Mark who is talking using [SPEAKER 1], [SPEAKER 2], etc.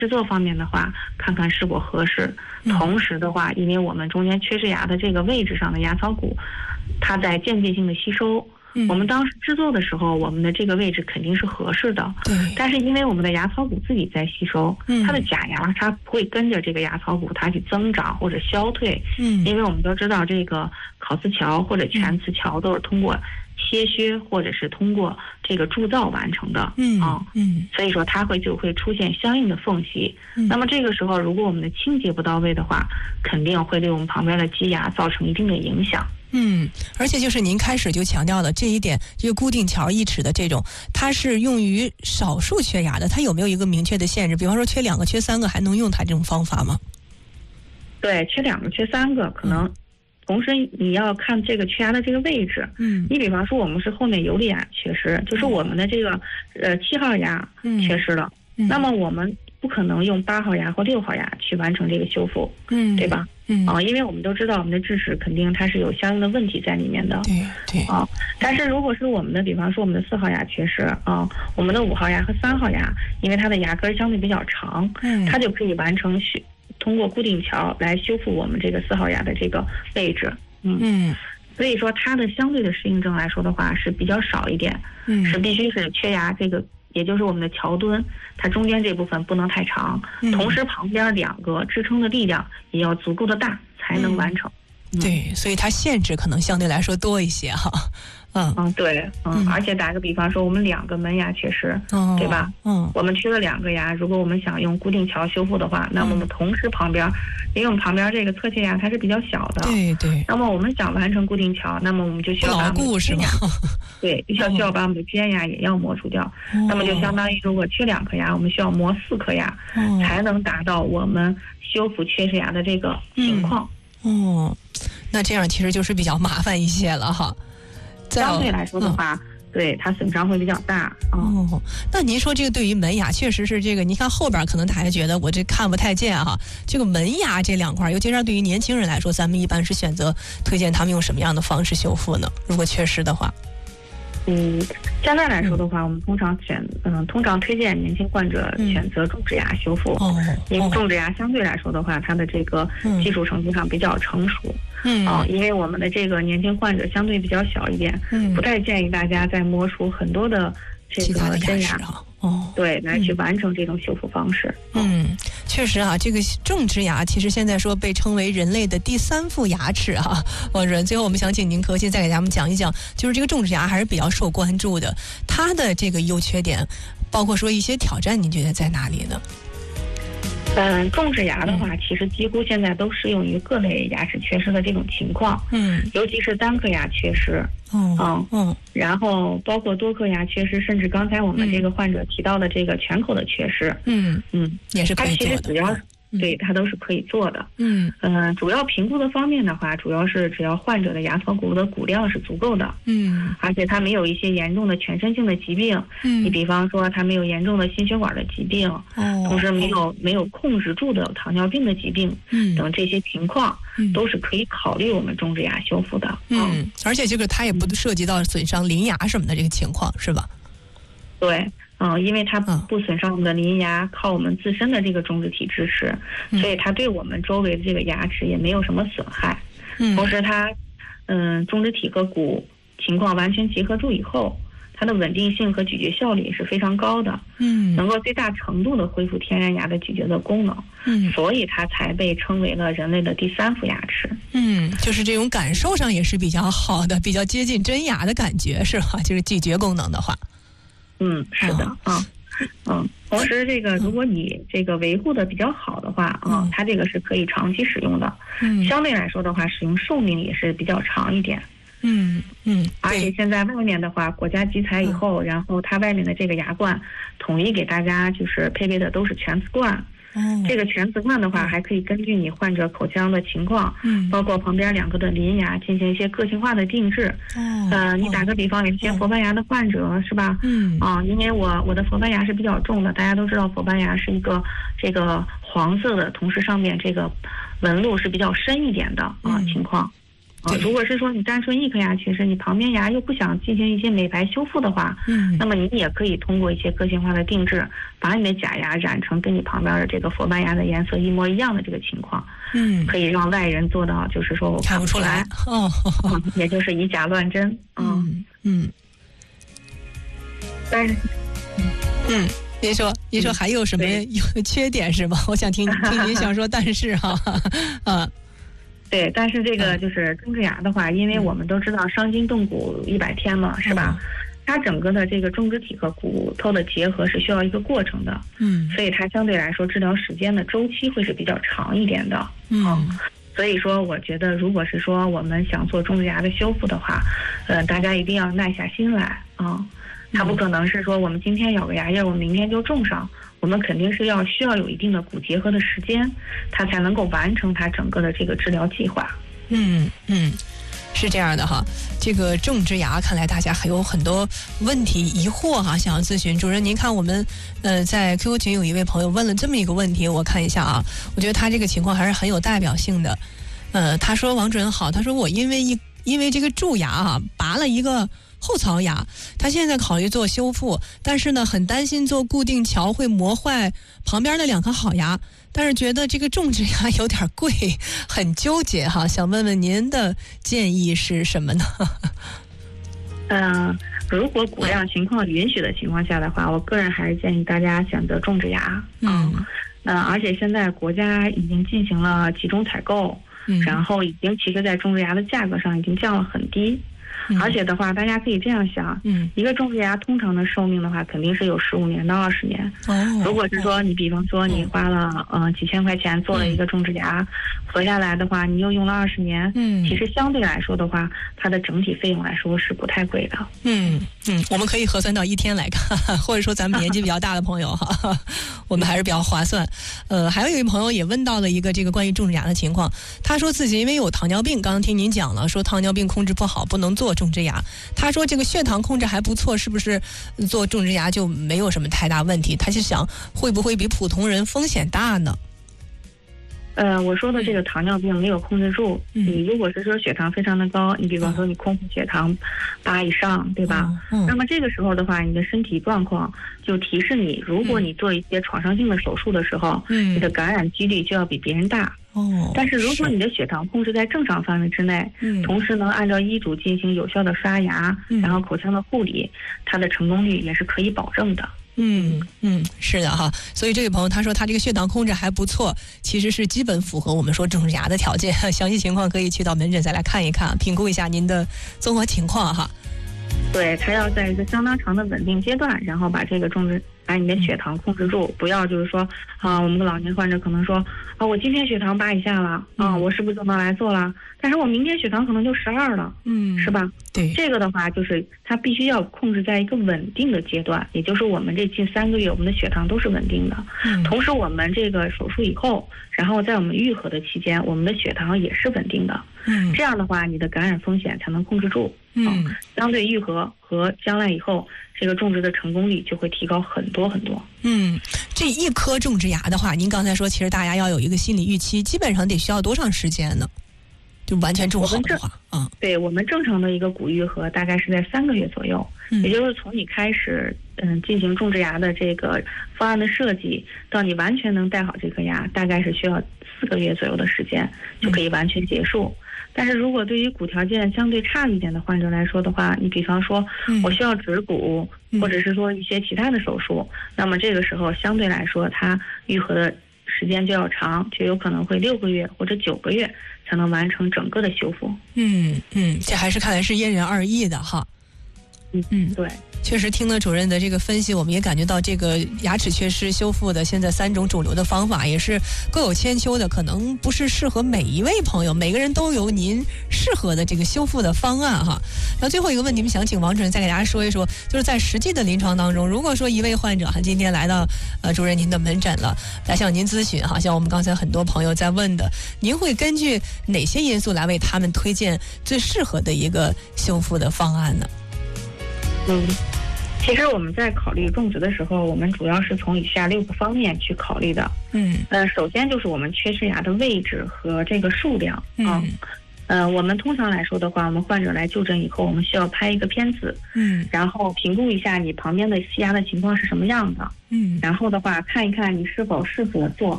[SPEAKER 1] 制作方面的话，看看是否合适。同时的话，因为我们中间缺失牙的这个位置上的牙槽骨，它在间接性的吸收。我们当时制作的时候，我们的这个位置肯定是合适的。
[SPEAKER 2] 对。
[SPEAKER 1] 但是因为我们的牙槽骨自己在吸收，它的假牙它不会跟着这个牙槽骨它去增长或者消退。因为我们都知道这个烤瓷桥或者全瓷桥都是通过切削或者是通过这个铸造完成的。所以说它就会出现相应的缝隙。那么这个时候，如果我们的清洁不到位的话，肯定会对我们旁边的基牙造成一定的影响。
[SPEAKER 2] 而且就是您开始就强调了这一点，这个固定桥1齿的这种，它是用于少数缺牙的，它有没有一个明确的限制？比方说缺2个、缺3个，还能用它这种方法吗？
[SPEAKER 1] 对，缺2个、缺3个可能。同时你要看这个缺牙的这个位置。你比方说我们是后面有理牙缺失，就是我们的这个7号牙缺失了，那么我们不可能用8号牙或6号牙去完成这个修复，对吧？因为我们都知道我们的智齿肯定它是有相应的问题在里面的。
[SPEAKER 2] 对。
[SPEAKER 1] 但是如果是我们的，比方说我们的4号牙缺失我们的5号牙和3号牙，因为它的牙根相对比较长，它就可以完成通过固定桥来修复我们这个4号牙的这个位置。所以说它的相对的适应症来说的话是比较少一点，是必须是缺牙这个，也就是我们的桥墩，它中间这部分不能太长，同时旁边2个支撑的力量也要足够的大才能完成。
[SPEAKER 2] 对，所以它限制可能相对来说多一些哈。
[SPEAKER 1] 对，而且打个比方说，我们2个门牙缺失，对吧？我们缺了2个牙，如果我们想用固定桥修复的话，那么我们同时旁边，因为我们旁边这个侧切牙它是比较小的，
[SPEAKER 2] 对。
[SPEAKER 1] 那么我们想完成固定桥，那么我们就需要把
[SPEAKER 2] 牢固是吗？
[SPEAKER 1] 对，需要把我们的尖牙也要磨除掉。那么就相当于如果缺2颗牙，我们需要磨4颗牙，才能达到我们修复缺失牙的这个情况。
[SPEAKER 2] 那这样其实就是比较麻烦一些了哈。
[SPEAKER 1] 相对来说的话，对它损伤会比较大。
[SPEAKER 2] 那您说这个对于门牙确实是这个，你看后边可能他还觉得我这看不太见哈。这个门牙这2块，尤其是对于年轻人来说，咱们一般是选择推荐他们用什么样的方式修复呢？如果缺失的话。
[SPEAKER 1] 相对来说的话，我们通常推荐年轻患者选择种植牙修复，因为种植牙相对来说的话，它的这个技术程度上比较成熟。因为我们的这个年轻患者相对比较小一点，不太建议大家再磨出很多的这个真牙。对，来去完成这种修复方式。
[SPEAKER 2] 确实啊，这个种植牙其实现在说被称为人类的第3副牙齿哈。王主任，最后我们想请您可惜再给咱们讲一讲，就是这个种植牙还是比较受关注的，它的这个优缺点，包括说一些挑战，您觉得在哪里呢？
[SPEAKER 1] 种植牙的话，其实几乎现在都适用于各类牙齿缺失的这种情况。尤其是单颗牙缺失。然后包括多颗牙缺失，甚至刚才我们这个患者提到的这个全口的缺失。
[SPEAKER 2] 也是可以做的。
[SPEAKER 1] 它其实主要对它都是可以做的。主要评估的方面的话，主要是只要患者的牙槽骨的骨量是足够的，而且他没有一些严重的全身性的疾病，你比方说他没有严重的心血管的疾病，同时没有控制住的糖尿病的疾病，等这些情况，都是可以考虑我们种植牙修复的。
[SPEAKER 2] 而且这个它也不涉及到损伤邻牙什么的这个情况，是吧？
[SPEAKER 1] 对。因为它不损伤我们的邻牙，靠我们自身的这个种植体支持，所以它对我们周围的这个牙齿也没有什么损害。同时它，种植体和骨情况完全结合住以后，它的稳定性和咀嚼效率是非常高的，能够最大程度的恢复天然牙的咀嚼的功能，所以它才被称为了人类的第3副牙齿。
[SPEAKER 2] 就是这种感受上也是比较好的，比较接近真牙的感觉，是吧？就是咀嚼功能的话。
[SPEAKER 1] 是的。同时这个如果你这个维护的比较好的话它这个是可以长期使用的。相对来说的话，使用寿命也是比较长一点。而且现在外面的话，国家集采以后，然后它外面的这个牙冠统一给大家就是配备的都是全瓷冠。这个全瓷冠的话，还可以根据你患者口腔的情况，包括旁边2个的邻牙进行一些个性化的定制。你打个比方，有些佛斑牙的患者是吧？因为我的佛斑牙是比较重的，大家都知道佛斑牙是一个这个黄色的，同时上面这个纹路是比较深一点的情况。 如果是说你单纯一颗牙缺失，你旁边牙又不想进行一些美白修复的话，那么你也可以通过一些个性化的定制，把你的假牙染成跟你旁边的这个佛斑牙的颜色一模一样的这个情况，可以让外人做到，就是说我看不出来，也就是以假乱真，但是，
[SPEAKER 2] 您说还有什么缺点是吗？我想听您想说，但是哈，
[SPEAKER 1] 对，但是这个就是种植牙的话，因为我们都知道伤筋动骨100天嘛，是吧？它整个的这个种植体和骨头的结合是需要一个过程的，所以它相对来说治疗时间的周期会是比较长一点的，所以说我觉得如果是说我们想做种植牙的修复的话，大家一定要耐下心来啊。它不可能是说我们今天咬个牙印，我们明天就种上，我们肯定是需要有一定的骨结合的时间，它才能够完成它整个的这个治疗计划。
[SPEAKER 2] 是这样的哈，这个种植牙看来大家还有很多问题疑惑哈，想要咨询主任。您看我们在 QQ 群有一位朋友问了这么一个问题，我看一下啊，我觉得他这个情况还是很有代表性的。他说王主任好，他说我因为这个蛀牙拔了一个后槽牙，他现在考虑做修复，但是呢很担心做固定桥会磨坏旁边的2颗好牙，但是觉得这个种植牙有点贵，很纠结哈，想问问您的建议是什么呢？
[SPEAKER 1] 如果骨量情况允许的情况下的话，我个人还是建议大家选择种植牙。而且现在国家已经进行了集中采购，然后已经其实在种植牙的价格上已经降了很低。而且的话，大家可以这样想，一个种植牙通常的寿命的话，肯定是有15年到20年。如果是说你比方说你花了几千块钱做了一个种植牙，活下来的话，你又用了20年，其实相对来说的话，它的整体费用来说是不太贵的。
[SPEAKER 2] 我们可以核算到1天来看，或者说咱们年纪比较大的朋友哈，我们还是比较划算。还有一位朋友也问到了一个这个关于种植牙的情况，他说自己因为有糖尿病，刚刚听您讲了，说糖尿病控制不好，不能做种植牙。他说这个血糖控制还不错，是不是做种植牙就没有什么太大问题？他就想会不会比普通人风险大呢？
[SPEAKER 1] 我说的这个糖尿病没有控制住，你如果是说血糖非常的高，你比方说你空腹血糖8以上，对吧？那么这个时候的话，你的身体状况就提示你，如果你做一些创伤性的手术的时候，你的感染几率就要比别人大。但是如果你的血糖控制在正常范围之内，同时能按照医嘱进行有效的刷牙，然后口腔的护理，它的成功率也是可以保证的。
[SPEAKER 2] 是的哈，所以这位朋友他说他这个血糖控制还不错，其实是基本符合我们说种植牙的条件。详细情况可以去到门诊再来看一看，评估一下您的综合情况哈。
[SPEAKER 1] 对，他要在一个相当长的稳定阶段，然后把你的血糖控制住，不要就是说我们的老年患者可能说我今天血糖8以下了我是不是就能来做了？但是我明天血糖可能就12了，是吧？
[SPEAKER 2] 对，
[SPEAKER 1] 这个的话就是他必须要控制在一个稳定的阶段，也就是我们这近3个月我们的血糖都是稳定的，同时我们这个手术以后，然后在我们愈合的期间，我们的血糖也是稳定的，这样的话你的感染风险才能控制住，相对愈合和将来以后这个种植的成功率就会提高很多很多。
[SPEAKER 2] 这一颗种植牙的话，您刚才说其实大家要有一个心理预期，基本上得需要多长时间呢？就完全种好的话，
[SPEAKER 1] 对，我们正常的一个骨愈合大概是在3个月左右，也就是从你开始进行种植牙的这个方案的设计，到你完全能戴好这颗牙，大概是需要4个月左右的时间就可以完全结束。但是如果对于骨条件相对差一点的患者来说的话，你比方说我需要植骨，或者是说一些其他的手术，那么这个时候相对来说它愈合的时间就要长，就有可能会6个月或者9个月才能完成整个的修复。
[SPEAKER 2] 这还是看来是因人而异的哈。
[SPEAKER 1] 对，
[SPEAKER 2] 确实听了主任的这个分析，我们也感觉到这个牙齿缺失修复的现在3种主流的方法也是各有千秋的，可能不是适合每一位朋友，每个人都有您适合的这个修复的方案哈。然后最后一个问题，我们想请王主任再给大家说一说，就是在实际的临床当中，如果说一位患者今天来到主任您的门诊了，来向您咨询，像我们刚才很多朋友在问的，您会根据哪些因素来为他们推荐最适合的一个修复的方案呢？
[SPEAKER 1] 其实我们在考虑种植的时候，我们主要是从以下6个方面去考虑的。首先就是我们缺失牙的位置和这个数量我们通常来说的话，我们患者来就诊以后，我们需要拍一个片子，然后评估一下你旁边的吸牙的情况是什么样的，然后的话看一看你是否适合做